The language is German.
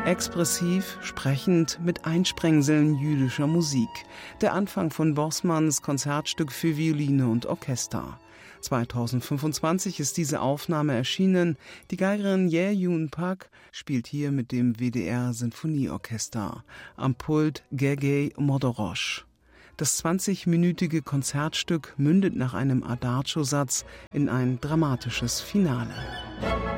Expressiv, sprechend, mit Einsprengseln jüdischer Musik. Der Anfang von Borsmanns Konzertstück für Violine und Orchester. 2025 ist diese Aufnahme erschienen. Die Geigerin Ye-Jun Park spielt hier mit dem WDR Sinfonieorchester. Am Pult Gergely Modorosch. Das 20-minütige Konzertstück mündet nach einem Adagio-Satz in ein dramatisches Finale.